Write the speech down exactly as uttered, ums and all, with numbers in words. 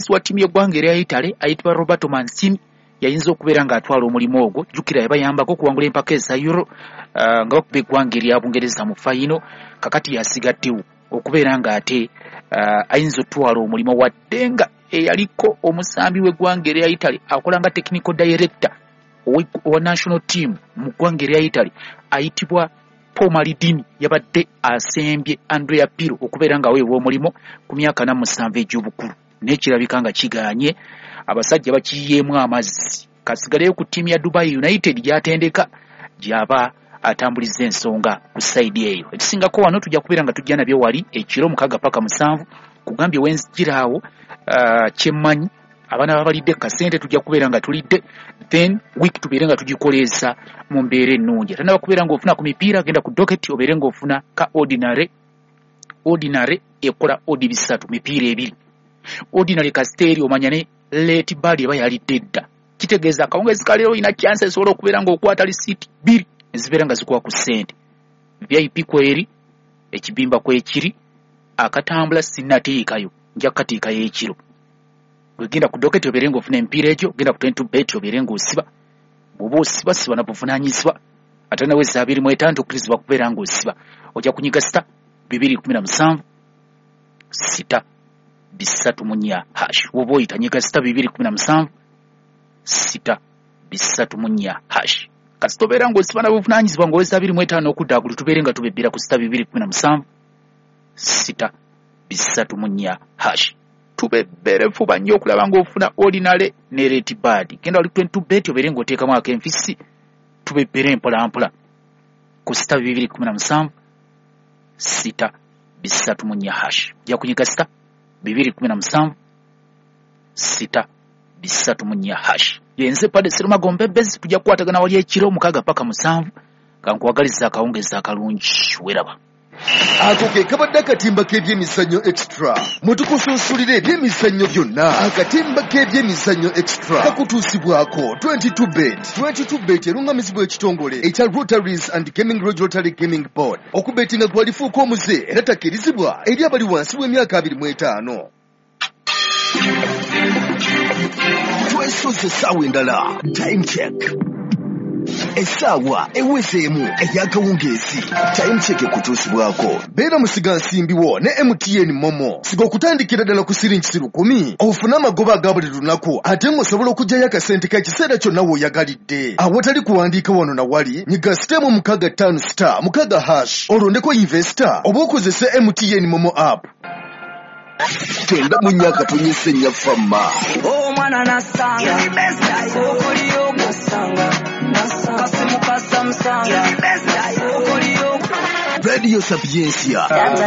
bosi wa timu y'eggwanga erya Italy ayitibwa Roberto Mancini yayinza okubeera ng'atwala omulimu ogwo. Jjukira yabayambako okuwangula empaka eza Euro uh, nga bakuba eggwanga erya Bungereza mu fayino. Kakati yasigaddewo okubeera ng'ate uh, ayinza otwala omulimu wadde nga eyaliko omusambi w'eggwanga erya Italy akola nga technical director owa national team mu ggwanga erya Italy ayitibwa Paul Maldini yabadde asembye Andrea Pirlo okubeera nga weewa omulimu ku myaka na musanvu egy'obukulu. N'ekirabika nga kiganye abasajja bakiyeemu amazzi. Kasigaleyo ku ttiimu ya Dubai United gy'atendeka gy'aba atambuliza ensonga ku side eyo. Ekisingako wano tujja kubeera nga tujja nabyo wali ekiro mukaaga paka musanvu kugambye wenzigiraawo uh, kyemmanyi abaana babalidde kasente tujja kubeera nga tulidde then week tubeere nga tugikoleeza mu mbeera ennungi. Ate nabakubeera ng'ofuna ku mipiira genda ku docket obeere ng'ofuna ka ordinary ordinary ekola odi bisatu mipiira ebiri. Ordinary kasiteeri omanya ne late bali eba yalidde dda. Kitegeeza akawungezi kaleero ina chance esobola okubeera ng'okwata lisiiti bbiri ezibeera nga zikuwa ku ssente. V I P kweri ekibimba kwekiri akatambula sinnateekayo nja kukateekayo ekiro. Wegenda ku docket obeere ng'ofuna emipiira egyo genda ku twenty bet obeere ng'osiba. Bw'oba osiba siba na buvunaanyizibwa ate nawe za abiri mu etaano okkirizibwa kubeera ng'osiba. Ojja kunyiga sita bibiri kumi na musanvu sita bisatu mu nnya hash. Woba oyita nyiga sita bibiri kumi na musanvu sita bisatu mu nnya hash. Kasita obeera ng'osiba na buvunaanyizibwa ng'oweza abiri mu etaano okuddagulu tubeere nga tubebbira ku sita bibiri kumi na musanvu sita bisatu mu nnya hash. Tubebbere fuba nnyo okulaba ng'ofuna ordinary ne rate bad. Genda wali twenty bet obeere ng'oteekamu akenfisi tubebbere mpola mpola ku sita bibiri kumi na musanvu sita bisatu mu nnya hash. Ojja kunyiga sita bibiri kumi na musanvu sita bisatu mu nnya hash. Yenze Padre Serumagombe Mbezi tujja kukwatagana wali ekiro mukaaga paka musanvu kankuwagaliza akawungeza akalungi weraba. Ako ke kabadde akatimba k'ebyemizannyo extra mutukusunsulira ebyemizannyo byonna. Akatimba k'ebyemizannyo extra kakutuusibwako twenty-two bet. twenty-two bet erungamizibwa ekitongole ekya Rotaries and Gaming Lodge Rotary Gaming Board. Okubetinga kwalifuuka omuze era takkirizibwa eri abali wansi w'emyaka abiri mu etaano. Twesoze essaawa endala time check. Essaawa eweseemu ey'akawungeezi time check ekutuusibwako. Beera musiga nsimbiwo ne M T N Momo. Siga okutandikira ddala ku siringi lukumi ofune amagoba aga buli lunaku ate ng'osobola okuggyayo akasente k'ekiseera kyonna w'oyagalidde. Awatali kuwandiika wano na wali nyiga sitemu mukaaga ttaano star mukaaga hash olondeko investor oba okozese M T N Momo app. Tenda munyaka tunyise nyafama. Oh mwana nasanga okoliyo nasanga kasimu kasamsanga okoliyo Radio Sapiencia